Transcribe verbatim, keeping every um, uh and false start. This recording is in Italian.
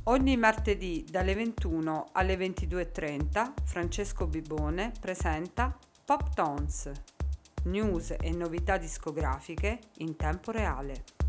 Ogni martedì dalle ventuno alle ventidue e trenta Francesco Bibone presenta Pop Tones, news e novità discografiche in tempo reale.